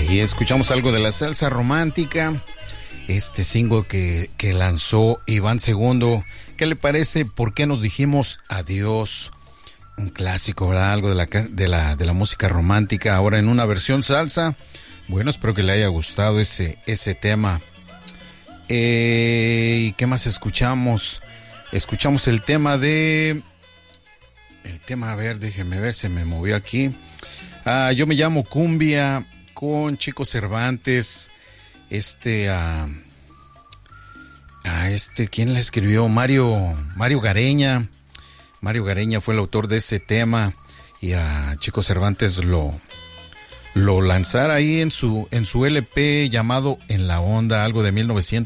Ahí escuchamos algo de la salsa romántica, este single que lanzó Iván Segundo. ¿Qué le parece? ¿Por qué nos dijimos adiós? Un clásico, ¿verdad? Algo de la música romántica, ahora en una versión salsa. Bueno, espero que le haya gustado ese tema. ¿Y qué más escuchamos? Escuchamos el tema, a ver, déjeme ver, se me movió aquí. Yo me llamo Cumbia, con Chico Cervantes. ¿Quién la escribió? Mario Gareña. Mario Gareña fue el autor de ese tema, y a Chico Cervantes lo lanzara ahí en su LP llamado En la Onda, algo de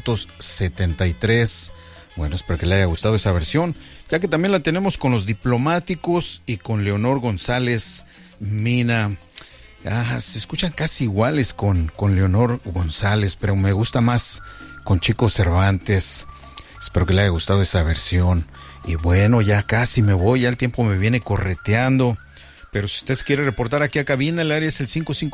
1973. Bueno, espero que le haya gustado esa versión, ya que también la tenemos con Los Diplomáticos y con Leonor González Mina. Se escuchan casi iguales con Leonor González, pero me gusta más con Chico Cervantes. Espero que le haya gustado esa versión. Y bueno, ya casi me voy, ya el tiempo me viene correteando. Pero si usted quiere reportar aquí a cabina, el área es el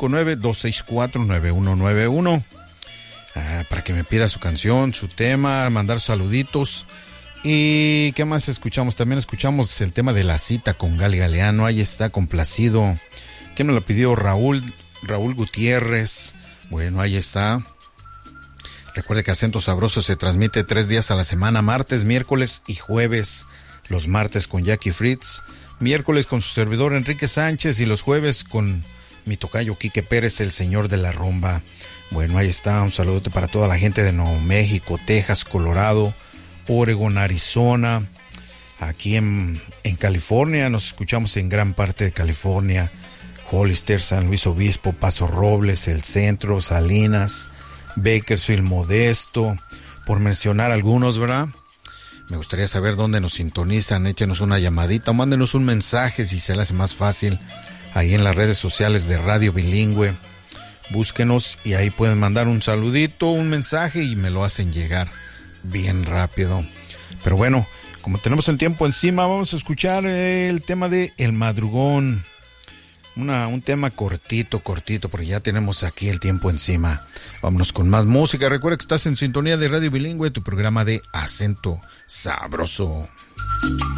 559-264-9191. Para que me pida su canción, su tema, mandar saluditos. ¿Y qué más escuchamos? También escuchamos el tema de La Cita con Gali Galeano. Ahí está, complacido. ¿Quién nos lo pidió? Raúl Gutiérrez. Bueno, ahí está. Recuerde que Acento Sabroso se transmite 3 días a la semana, martes, miércoles y jueves. Los martes con Jackie Fritz, miércoles con su servidor Enrique Sánchez y los jueves con mi tocayo Quique Pérez, el señor de la rumba. Bueno, ahí está, un saludo para toda la gente de Nuevo México, Texas, Colorado, Oregon, Arizona. Aquí en California, nos escuchamos en gran parte de California. Hollister, San Luis Obispo, Paso Robles, El Centro, Salinas, Bakersfield, Modesto, por mencionar algunos, ¿verdad? Me gustaría saber dónde nos sintonizan. Échenos una llamadita o mándenos un mensaje si se le hace más fácil, ahí en las redes sociales de Radio Bilingüe. Búsquenos y ahí pueden mandar un saludito, un mensaje, y me lo hacen llegar bien rápido. Pero bueno, como tenemos el tiempo encima, vamos a escuchar el tema de El Madrugón. Un tema cortito, porque ya tenemos aquí el tiempo encima. Vámonos con más música. Recuerda que estás en sintonía de Radio Bilingüe, tu programa de Acento Sabroso.